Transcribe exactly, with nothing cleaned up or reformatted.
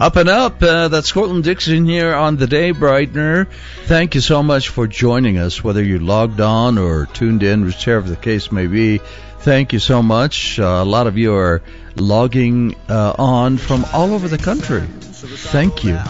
Up and up. Uh, that's Cortland Dixon here on the Day Brightener. Thank you so much for joining us, whether you logged on or tuned in, whichever the case may be. Thank you so much. Uh, a lot of you are logging uh, on from all over the country. Thank you.